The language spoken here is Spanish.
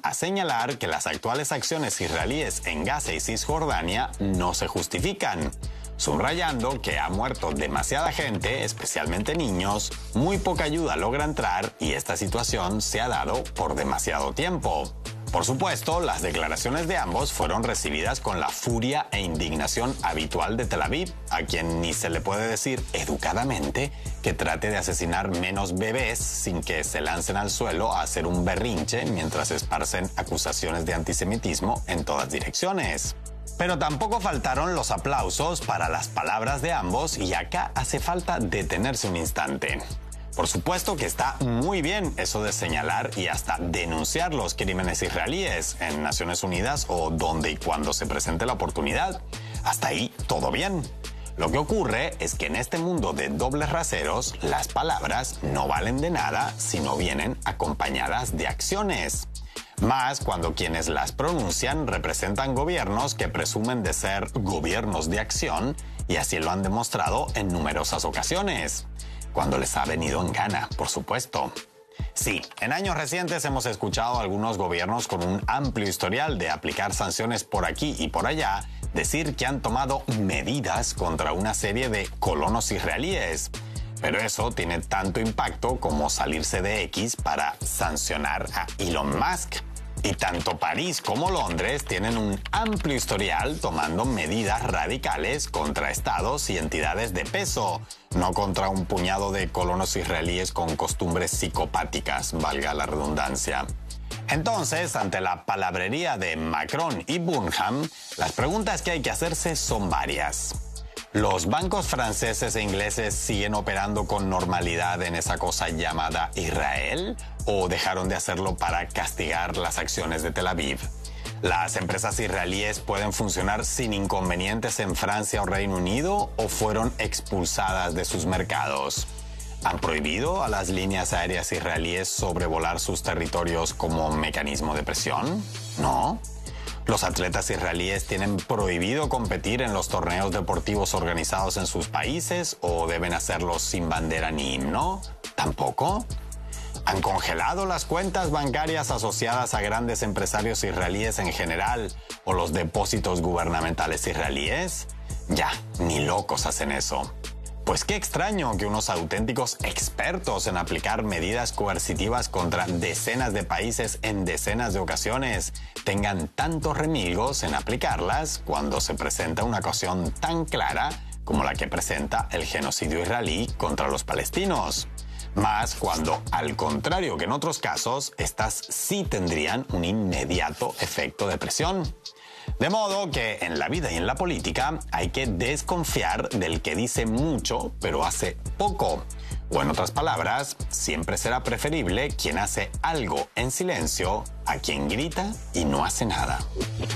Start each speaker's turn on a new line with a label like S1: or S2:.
S1: a señalar que las actuales acciones israelíes en Gaza y Cisjordania no se justifican, subrayando que ha muerto demasiada gente, especialmente niños, muy poca ayuda logra entrar y esta situación se ha dado por demasiado tiempo. Por supuesto, las declaraciones de ambos fueron recibidas con la furia e indignación habitual de Tel Aviv, a quien ni se le puede decir educadamente que trate de asesinar menos bebés sin que se lancen al suelo a hacer un berrinche mientras esparcen acusaciones de antisemitismo en todas direcciones. Pero tampoco faltaron los aplausos para las palabras de ambos y acá hace falta detenerse un instante. Por supuesto que está muy bien eso de señalar y hasta denunciar los crímenes israelíes en Naciones Unidas o donde y cuando se presente la oportunidad. Hasta ahí todo bien. Lo que ocurre es que en este mundo de dobles raseros, las palabras no valen de nada si no vienen acompañadas de acciones. Más cuando quienes las pronuncian representan gobiernos que presumen de ser gobiernos de acción y así lo han demostrado en numerosas ocasiones. Cuando les ha venido en gana, por supuesto. Sí, en años recientes hemos escuchado a algunos gobiernos con un amplio historial de aplicar sanciones por aquí y por allá, decir que han tomado medidas contra una serie de colonos israelíes. Pero eso tiene tanto impacto como salirse de X para sancionar a Elon Musk. Y tanto París como Londres tienen un amplio historial tomando medidas radicales contra estados y entidades de peso, no contra un puñado de colonos israelíes con costumbres psicopáticas, valga la redundancia. Entonces, ante la palabrería de Macron y Burnham, las preguntas que hay que hacerse son varias. ¿Los bancos franceses e ingleses siguen operando con normalidad en esa cosa llamada Israel? ¿O dejaron de hacerlo para castigar las acciones de Tel Aviv? ¿Las empresas israelíes pueden funcionar sin inconvenientes en Francia o Reino Unido o fueron expulsadas de sus mercados? ¿Han prohibido a las líneas aéreas israelíes sobrevolar sus territorios como mecanismo de presión? ¿No? ¿Los atletas israelíes tienen prohibido competir en los torneos deportivos organizados en sus países o deben hacerlo sin bandera ni himno? ¿Tampoco? ¿Han congelado las cuentas bancarias asociadas a grandes empresarios israelíes en general o los depósitos gubernamentales israelíes? Ya, ni locos hacen eso. Pues qué extraño que unos auténticos expertos en aplicar medidas coercitivas contra decenas de países en decenas de ocasiones tengan tantos remilgos en aplicarlas cuando se presenta una ocasión tan clara como la que presenta el genocidio israelí contra los palestinos. Más cuando, al contrario que en otros casos, estas sí tendrían un inmediato efecto de presión. De modo que en la vida y en la política hay que desconfiar del que dice mucho pero hace poco. O en otras palabras, siempre será preferible quien hace algo en silencio a quien grita y no hace nada.